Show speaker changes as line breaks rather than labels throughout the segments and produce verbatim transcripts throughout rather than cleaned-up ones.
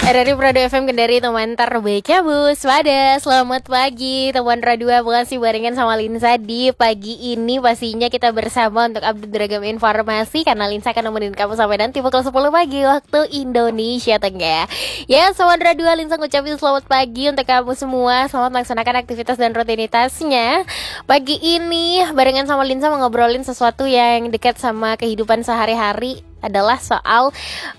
R R I Prado F M Kendari, teman terbaiknya Bu Swada. Selamat pagi teman Radua, makasih barengan sama Linsa di pagi ini. Pastinya kita bersama untuk update beragam informasi, karena Linsa akan nemenin kamu sampai nanti pukul sepuluh pagi waktu Indonesia Tengah. Ya sobat Radua, Linsa ngucapin selamat pagi untuk kamu semua. Selamat melaksanakan aktivitas dan rutinitasnya. Pagi ini barengan sama Linsa mau ngobrolin sesuatu yang dekat sama kehidupan sehari-hari, adalah soal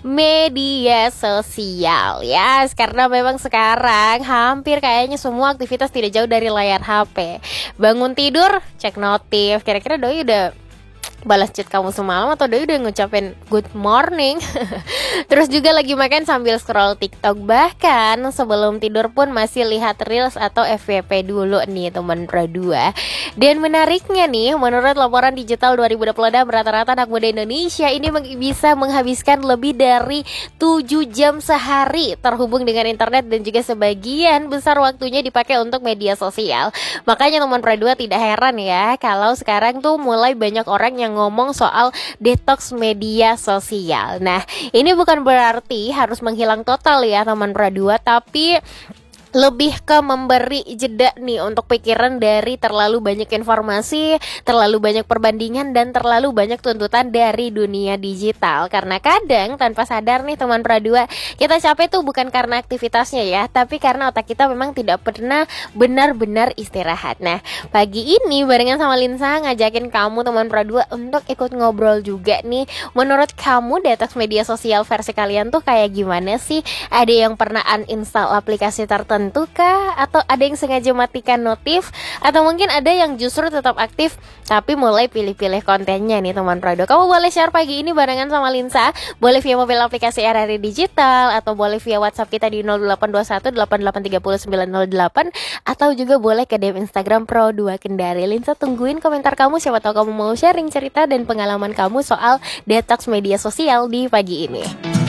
media sosial ya, karena memang sekarang hampir kayaknya semua aktivitas tidak jauh dari layar H P. Bangun tidur, cek notif, kira-kira doi udah balas chat kamu semalam atau doi udah ngucapin good morning. Terus juga lagi makan sambil scroll TikTok, bahkan sebelum tidur pun masih lihat reels atau F Y P dulu nih teman Radua. Dan menariknya nih, menurut laporan digital dua ribu dua puluh enam, rata-rata anak muda Indonesia ini meng- bisa menghabiskan lebih dari tujuh jam sehari terhubung dengan internet, dan juga sebagian besar waktunya dipakai untuk media sosial. Makanya teman Radua tidak heran ya kalau sekarang tuh mulai banyak orang yang ngomong soal detox media sosial. Nah, ini bukan berarti harus menghilang total ya teman Radua, tapi lebih ke memberi jeda nih untuk pikiran dari terlalu banyak informasi, terlalu banyak perbandingan, dan terlalu banyak tuntutan dari dunia digital. Karena kadang tanpa sadar nih teman Pradua, kita capek tuh bukan karena aktivitasnya ya, tapi karena otak kita memang tidak pernah benar-benar istirahat. Nah, pagi ini barengan sama Linsa ngajakin kamu teman Pradua untuk ikut ngobrol juga nih. Menurut kamu detox media sosial versi kalian tuh kayak gimana sih? Ada yang pernah uninstall aplikasi tertentu tentu kah? Atau ada yang sengaja matikan notif? Atau mungkin ada yang justru tetap aktif tapi mulai pilih-pilih kontennya nih teman Prado. Kamu boleh share pagi ini barengan sama Linsa. Boleh via mobil aplikasi R R I Digital, atau boleh via WhatsApp kita di nol delapan dua satu delapan delapan tiga nol sembilan nol delapan, atau juga boleh ke D M Instagram Pro dua Kendari. Linsa tungguin komentar kamu, siapa tahu kamu mau sharing cerita dan pengalaman kamu soal detox media sosial di pagi ini.